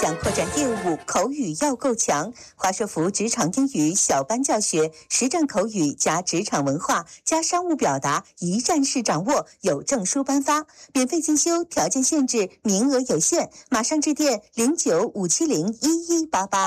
想扩展业务，口语要够强。华硕福职场英语小班教学，实战口语加职场文化加商务表达，一站式掌握，有证书颁发。免费进修，条件限制，名额有限，马上致电0957011188。